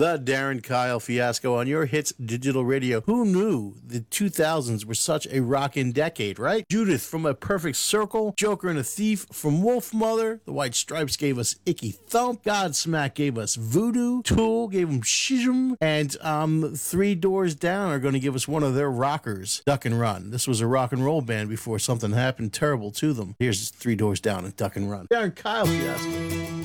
The Darren Kyle Fiasco on your Hits Digital Radio. Who knew the 2000s were such a rockin' decade, right? Judith from A Perfect Circle, Joker and a Thief from Wolfmother, The White Stripes gave us Icky Thump, Godsmack gave us Voodoo, Tool gave them Shizm, and Three Doors Down are going to give us one of their rockers, Duck and Run. This was a rock and roll band before something happened terrible to them. Here's Three Doors Down and Duck and Run. Darren Kyle Fiasco.